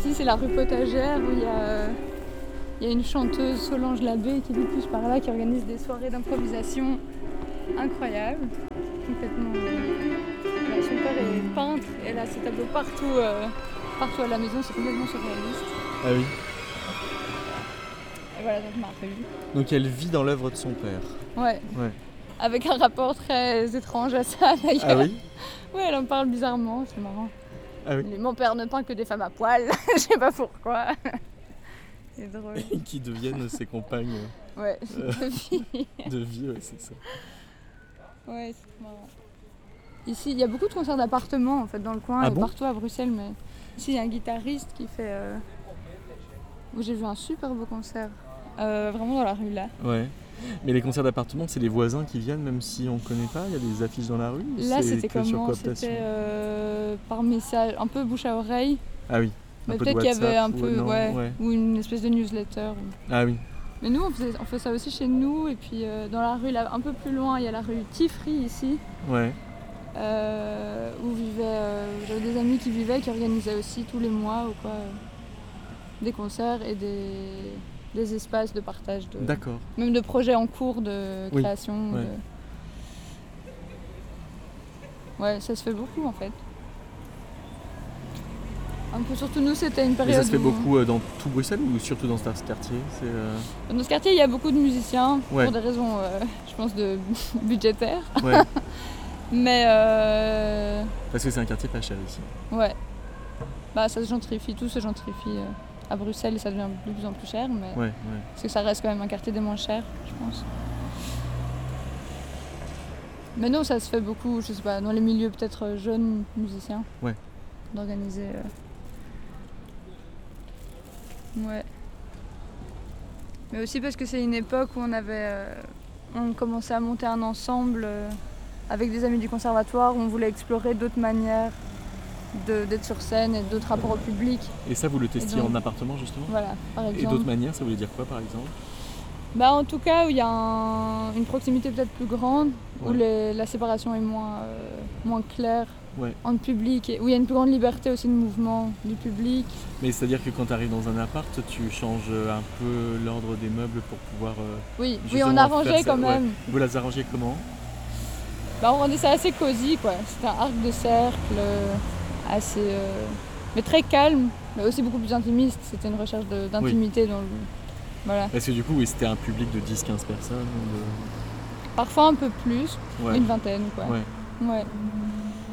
Ici, c'est la rue Potagère où il y a une chanteuse, Solange Labbé, qui vit plus par là, qui organise des soirées d'improvisation incroyables. Complètement. Son père est peintre et elle a ses tableaux partout à la maison, c'est complètement surréaliste. Ah oui. Et voilà, donc ma rue. Donc elle vit dans l'œuvre de son père. Ouais. Ouais. Avec un rapport très étrange à ça d'ailleurs. Ah oui. Ouais, elle en parle bizarrement, c'est marrant. Ah oui. Mon père ne peint que des femmes à poil, je sais pas pourquoi. C'est drôle. Et qui deviennent ses compagnes Ouais, de vie. de vie, ouais, c'est ça. Ouais, c'est marrant. Ici, il y a beaucoup de concerts d'appartements en fait dans le coin, Ah et bon partout à Bruxelles, mais ici il y a un guitariste qui fait. Où j'ai vu un super beau concert, vraiment dans la rue là. Ouais. Mais les concerts d'appartement, c'est les voisins qui viennent, même si on ne connaît pas, il y a des affiches dans la rue. Là, c'était que sur comment? cooptation. C'était par message, un peu bouche à oreille. Ah oui. Mais Un peu de peut-être qu'il y avait un WhatsApp peu, non, ouais, ou une espèce de newsletter. Ah oui. Mais nous, on fait ça aussi chez nous. Et puis dans la rue, là, un peu plus loin, il y a la rue Tifri ici. Ouais. Où j'avais des amis qui vivaient, qui organisaient aussi tous les mois ou quoi, des concerts et des espaces de partage. D'accord. Même de projets en cours de création. Oui. Ouais. Ouais, ça se fait beaucoup en fait. Un peu, surtout nous, c'était une période. Mais ça se fait beaucoup dans tout Bruxelles ou surtout dans ce quartier? Dans ce quartier, il y a beaucoup de musiciens, ouais. pour des raisons, je pense, budgétaires. Ouais. Mais. Parce que c'est un quartier pas cher ici. Ouais. Bah, ça se gentrifie, tout se gentrifie. À Bruxelles, ça devient de plus en plus cher, mais. Ouais. Parce que ça reste quand même un quartier des moins chers, je pense. Mais non, ça se fait beaucoup, je sais pas, dans les milieux peut-être jeunes musiciens. Ouais. D'organiser. Ouais. Mais aussi parce que c'est une époque où on commençait à monter un ensemble avec des amis du conservatoire où on voulait explorer d'autres manières d'être sur scène et d'autres rapports au public. Et ça, vous le testiez donc, en appartement justement? Voilà, par exemple. Et d'autres manières, ça voulait dire quoi par exemple? Bah, en tout cas, où il y a une proximité peut-être plus grande, où la séparation est moins claire. Ouais. En public, où il y a une plus grande liberté aussi de mouvement du public. Mais c'est-à-dire que quand tu arrives dans un appart, tu changes un peu l'ordre des meubles pour pouvoir... Oui, on arrangeait quand même. Ouais. Vous les arrangez comment? Bah, on rendait ça assez cosy, quoi. C'était un arc de cercle, assez... mais très calme, mais aussi beaucoup plus intimiste. C'était une recherche d'intimité dans le... Voilà. Parce que du coup, c'était un public de 10-15 personnes Parfois un peu plus, une vingtaine, quoi. Ouais.